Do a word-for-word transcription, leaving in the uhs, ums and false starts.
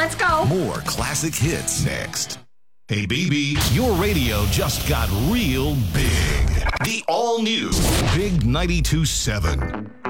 let's go. More classic hits next. Hey, baby, your radio just got real big. The all-new Big ninety-two point seven.